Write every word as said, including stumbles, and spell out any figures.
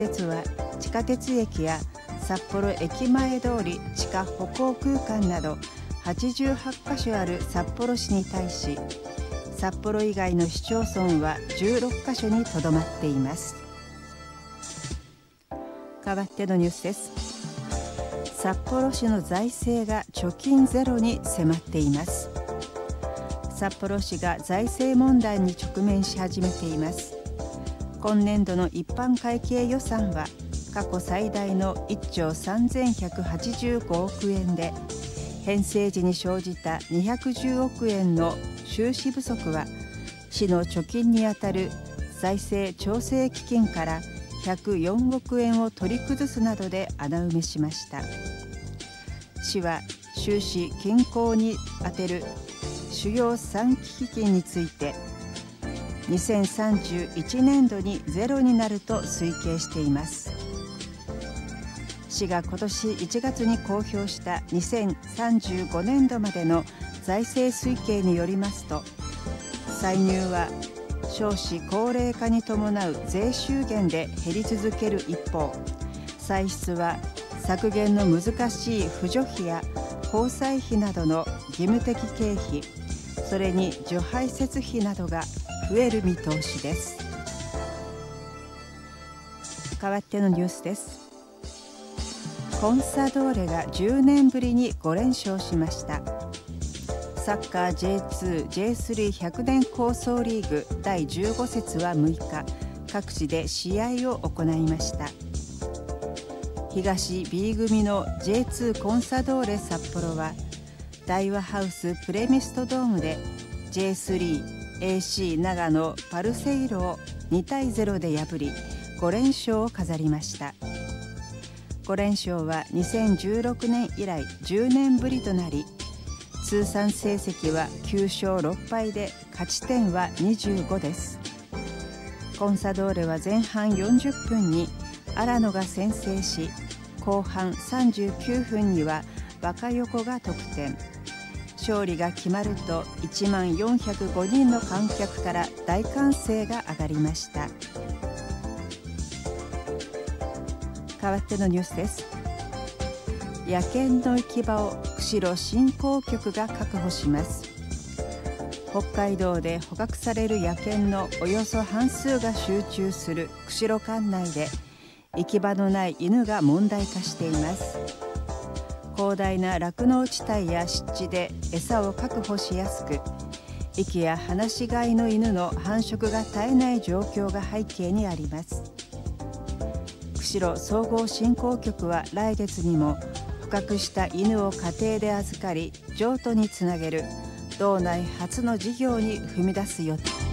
鉄は地下鉄駅や札幌駅前通り地下歩行空間などはちじゅうはちカ所ある札幌市に対し、札幌以外の市町村はじゅうろっカ所にとどまっています。代わってのニュースです。札幌市の財政が貯金ゼロに迫っています。札幌市が財政問題に直面し始めています。今年度の一般会計予算は過去最大のいっちょうさんぜんひゃくはちじゅうごおくえんで、編成時に生じたにひゃくじゅうおくえんの収支不足は市の貯金にあたる財政調整基金からひゃくよんおくえんを取り崩すなどで穴埋めしました。市は収支均衡に充てる主要さん基金についてにせんさんじゅういちねんどにゼロになると推計しています。市が今年いちがつに公表したにせんさんじゅうごねんどまでの財政推計によりますと、歳入は少子高齢化に伴う税収減で減り続ける一方、歳出は削減の難しい扶助費や交際費などの義務的経費、それに除排泄費などが増える見通しです。代わってのニュースです。コンサドーレがじゅうねんぶりにごれんしょうしました。サッカー ジェイツー、ジェイスリーひゃくねん構想リーグだいじゅうご節はむいか、各地で試合を行いました。東 B 組の ジェイツー コンサドーレ札幌は大和ハウスプレミストドームで ジェイスリー、エーシー 長野パルセイロをにたいゼロで破りごれんしょうを飾りました。ごれんしょうはにせんじゅうろくねん以来じゅうねんぶりとなり、通算成績はきゅうしょうろっぱいで勝ち点はにじゅうごです。コンサドーレは前半よんじゅっぷんに荒野が先制し、後半さんじゅうきゅうふんには若横が得点。勝利が決まるといちまんよんひゃくごにんの観客から大歓声が上がりました。代わってのニュースです。野犬の行き場を釧路振興局が確保します。北海道で捕獲される野犬のおよそ半数が集中する釧路管内で、行き場のない犬が問題化しています。広大な酪農地帯や湿地で餌を確保しやすく、息や放し飼いの犬の繁殖が絶えない状況が背景にあります。釧路総合振興局は来月にも捕獲した犬を家庭で預かり譲渡につなげる道内初の事業に踏み出す予定。